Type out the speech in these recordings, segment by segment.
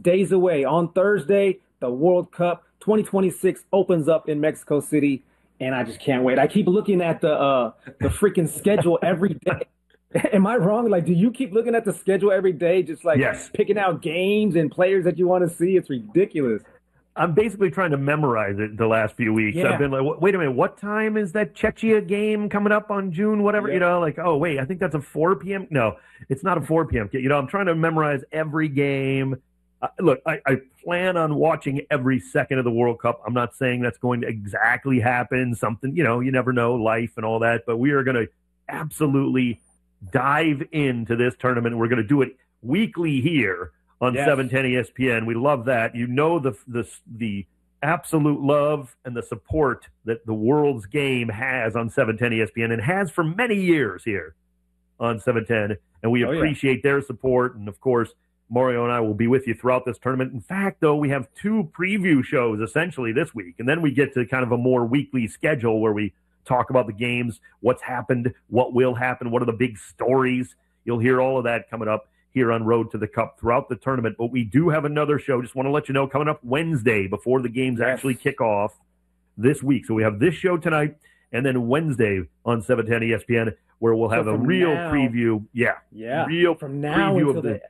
days away. On Thursday, the World Cup 2026 opens up in Mexico City, and I just can't wait. I keep looking at the freaking schedule every day. Am I wrong? Like, do you keep looking at the schedule every day, just like Yes. picking out games and players that you want to see? It's ridiculous. I'm basically trying to memorize it the last few weeks. I've Yeah. been like, Wait a minute, what time is that Czechia game coming up on June, whatever? Yeah. Like, oh, wait, I think that's a 4 p.m. No, it's not a 4 p.m. I'm trying to memorize every game. Look, I plan on watching every second of the World Cup. I'm not saying that's going to exactly happen. Something, you never know, life and all that. But we are going to absolutely dive into this tournament. We're going to do it weekly here on Yes. 710 ESPN. We love that. The absolute love and the support that the world's game has on 710 ESPN and has for many years here on 710. And we Oh, yeah. appreciate their support. And of course, Mario and I will be with you throughout this tournament. In fact, though, we have 2 preview shows essentially this week. And then we get to kind of a more weekly schedule where we talk about the games, what's happened, what will happen, what are the big stories. You'll hear all of that coming up here on Road to the Cup throughout the tournament. But we do have another show. Just want to let you know, coming up Wednesday before the games Yes. actually kick off this week. So we have this show tonight and then Wednesday on 710 ESPN where we'll have a from real now- preview. Yeah. Yeah. Real From now preview until of the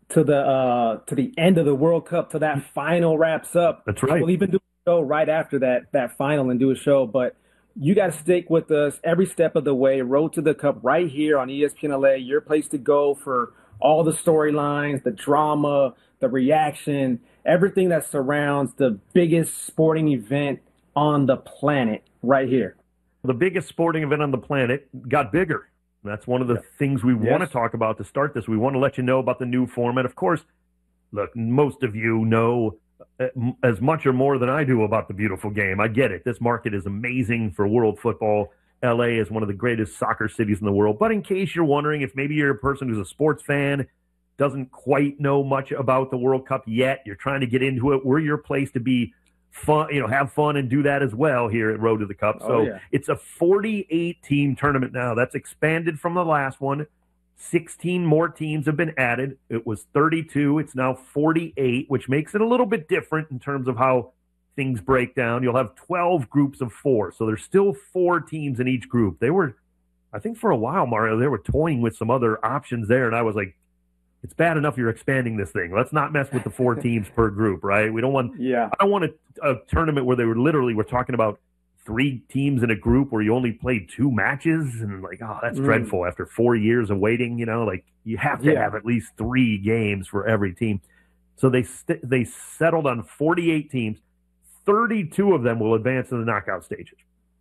to the end of the World Cup, till that final wraps up. That's right. We'll even do a show right after that final and do a show. But you got to stick with us every step of the way. Road to the Cup right here on ESPN LA, your place to go for all the storylines, the drama, the reaction, everything that surrounds the biggest sporting event on the planet right here. The biggest sporting event on the planet got bigger. That's one of the things we want to Yes. talk about to start this. We want to let you know about the new format. Of course, look, most of you know as much or more than I do about the beautiful game. I get it. This market is amazing for world football. LA is one of the greatest soccer cities in the world. But in case you're wondering, if maybe you're a person who's a sports fan, doesn't quite know much about the World Cup yet, you're trying to get into it, we're your place to be fun, have fun and do that as well here at Road to the Cup. Oh, So yeah. it's a 48-team tournament now. That's expanded from the last one. 16 more teams have been added. It was 32. It's now 48, which makes it a little bit different in terms of how things break down. You'll have 12 groups of 4. So there's still 4 teams in each group. They were, I think for a while, Mario, they were toying with some other options there. And I was like, it's bad enough you're expanding this thing. Let's not mess with the 4 teams per group, right? We don't want, Yeah. I don't want a tournament where they we're talking about 3 teams in a group where you only played 2 matches and like, oh, that's dreadful after 4 years of waiting, like you have to have at least 3 games for every team. So they settled on 48 teams. 32 of them will advance to the knockout stages.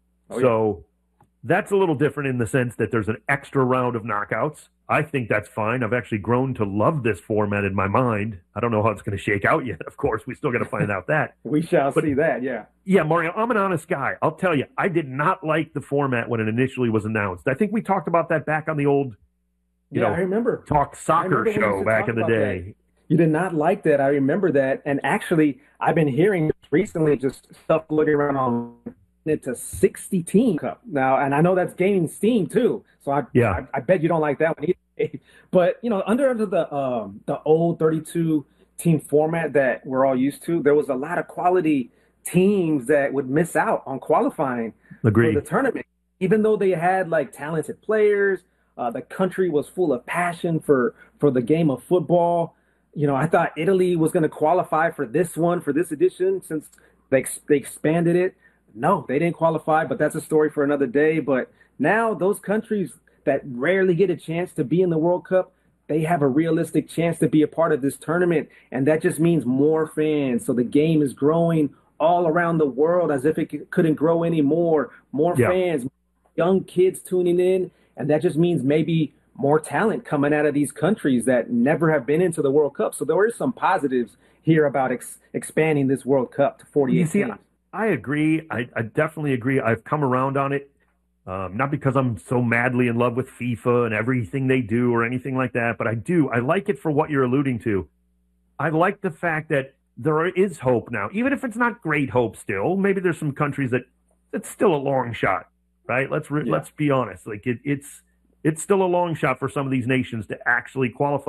So that's a little different in the sense that there's an extra round of knockouts. I think that's fine. I've actually grown to love this format in my mind. I don't know how it's going to shake out yet. Of course, we still got to find out that. We shall see that, yeah. Yeah, Mario, I'm an honest guy. I'll tell you, I did not like the format when it initially was announced. I think we talked about that back on the old, I remember. Talk I Soccer remember when we show used to back talk in the about day. that. You did not like that. I remember that. And actually, I've been hearing recently just stuff looking around on it to 60 team cup now, and I know that's gaining steam too. So I bet you don't like that one either. But under the old 32 team format that we're all used to, there was a lot of quality teams that would miss out on qualifying for the tournament, even though they had like talented players. The country was full of passion for the game of football. I thought Italy was going to qualify for this edition since they expanded it. No, they didn't qualify, but that's a story for another day. But now those countries that rarely get a chance to be in the World Cup, they have a realistic chance to be a part of this tournament. And that just means more fans. So the game is growing all around the world as if it couldn't grow anymore. More fans, young kids tuning in. And that just means maybe more talent coming out of these countries that never have been into the World Cup. So there is some positives here about expanding this World Cup to 48 teams. I agree. I definitely agree. I've come around on it. Not because I'm so madly in love with FIFA and everything they do or anything like that, but I do. I like it for what you're alluding to. I like the fact that there is hope now, even if it's not great hope still. Maybe there's some countries that it's still a long shot, right? Let's be honest. Like it's still a long shot for some of these nations to actually qualify.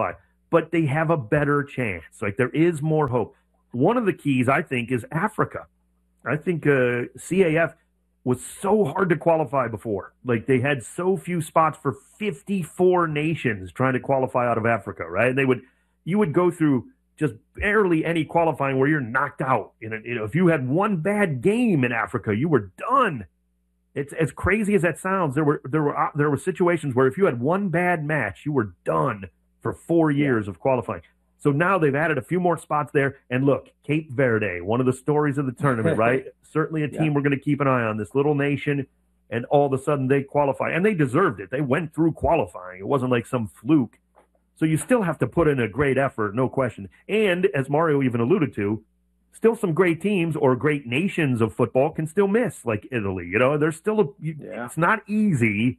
but they have a better chance. Like, there is more hope. One of the keys, I think, is Africa. I think CAF was so hard to qualify before. Like, they had so few spots for 54 nations trying to qualify out of Africa, right? And you would go through just barely any qualifying where you're knocked out. If you had one bad game in Africa, you were done. It's as crazy as that sounds. There were situations where if you had one bad match, you were done for 4 years of qualifying. So now they've added a few more spots there. And look, Cape Verde, one of the stories of the tournament, right? Certainly a team we're going to keep an eye on, this little nation. And all of a sudden they qualify. And they deserved it. They went through qualifying. It wasn't like some fluke. So you still have to put in a great effort, no question. And as Mario even alluded to, still some great teams or great nations of football can still miss, like Italy. There's still it's not easy.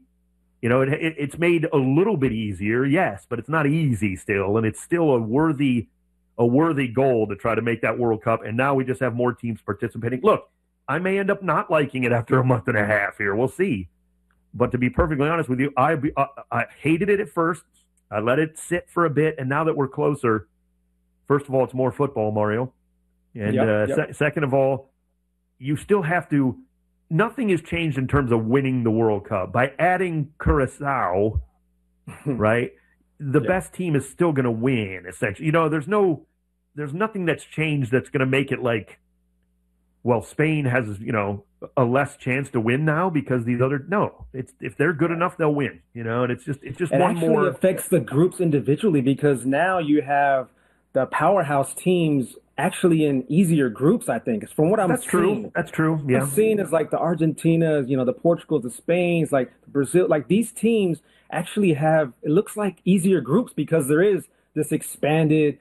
It's made a little bit easier, yes, but it's not easy still, and it's still a worthy goal to try to make that World Cup. And now we just have more teams participating. Look, I may end up not liking it after a month and a half here. We'll see. But to be perfectly honest with you, I hated it at first. I let it sit for a bit, and now that we're closer, first of all, it's more football, Mario. And second of all, you still have to – nothing has changed in terms of winning the World Cup. By adding Curacao, right, the best team is still going to win, essentially. There's nothing that's changed that's going to make it like, well, Spain has, a less chance to win now because these other – no. If they're good enough, they'll win, and it's just one more – It affects the groups individually because now you have the powerhouse teams – actually in easier groups, I think. From what I'm seeing. That's true. Yeah. I'm seeing is like the Argentinas, the Portugals, the Spains, like Brazil, like these teams actually have, it looks like easier groups because there is this expanded,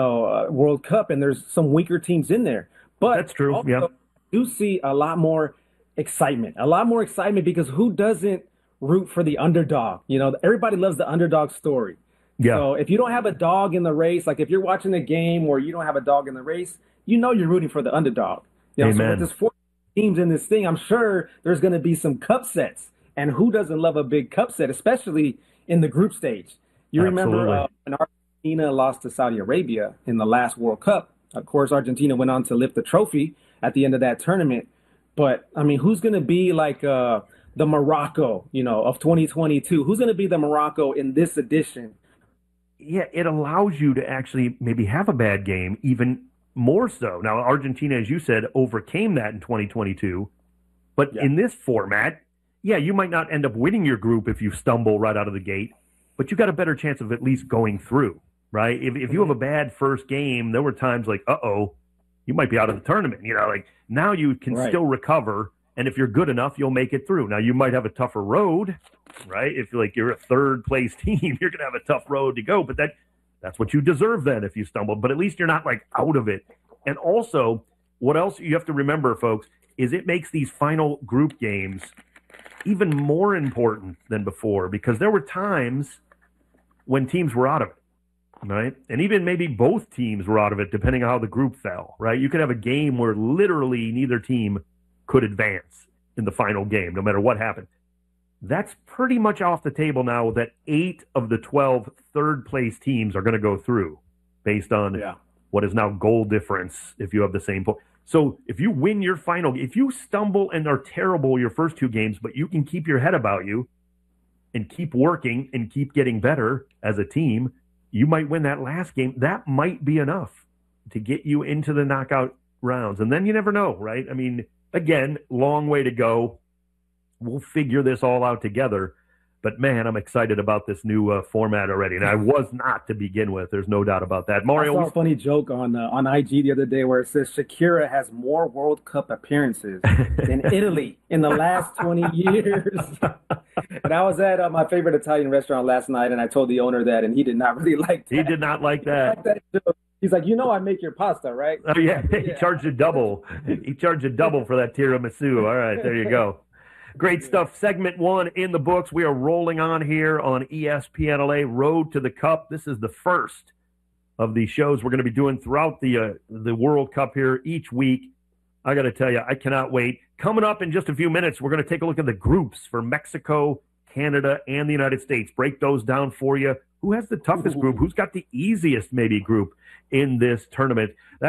World Cup and there's some weaker teams in there. But that's true. Also, yeah. You see a lot more excitement because who doesn't root for the underdog? Everybody loves the underdog story. Yeah. So if you don't have a dog in the race, like if you're watching a game where you don't have a dog in the race, you're rooting for the underdog. Amen. So with there's 4 teams in this thing, I'm sure there's going to be some cup sets. And who doesn't love a big cup set, especially in the group stage? You remember when Argentina lost to Saudi Arabia in the last World Cup. Of course, Argentina went on to lift the trophy at the end of that tournament. But, I mean, who's going to be like the Morocco, of 2022? Who's going to be the Morocco in this edition? Yeah, it allows you to actually maybe have a bad game even more so. Now, Argentina, as you said, overcame that in 2022. But in this format, you might not end up winning your group if you stumble right out of the gate, but you got a better chance of at least going through, right? If you have a bad first game, there were times like, you might be out of the tournament. Like now you can still recover. And if you're good enough, you'll make it through. Now, you might have a tougher road, right? If you're a third-place team, you're going to have a tough road to go. But that's what you deserve then if you stumble. But at least you're not, like, out of it. And also, what else you have to remember, folks, is it makes these final group games even more important than before because there were times when teams were out of it, right? And even maybe both teams were out of it, depending on how the group fell, right? You could have a game where literally neither team could advance in the final game, no matter what happened. That's pretty much off the table now that 8 of the 12 third-place teams are going to go through based on what is now goal difference if you have the same point. So if you win your final, if you stumble and are terrible your first 2 games, but you can keep your head about you and keep working and keep getting better as a team, you might win that last game. That might be enough to get you into the knockout rounds. And then you never know, right? I mean, again, long way to go. We'll figure this all out together. But, man, I'm excited about this new format already. And I was not to begin with. There's no doubt about that. Mario, I saw a funny joke on IG the other day where it says Shakira has more World Cup appearances than Italy in the last 20 years. And I was at my favorite Italian restaurant last night, and I told the owner that, and he did not really like that. He did not like that. He's like, I make your pasta, right? Oh, yeah. He charged a double. He charged a double for that tiramisu. All right, there you go. Great stuff. Segment 1 in the books. We are rolling on here on ESPN LA, Road to the Cup. This is the first of the shows we're going to be doing throughout the World Cup here each week. I got to tell you, I cannot wait. Coming up in just a few minutes, we're going to take a look at the groups for Mexico, Canada, and the United States. Break those down for you. who has the toughest group? Who's got the easiest maybe group in this tournament?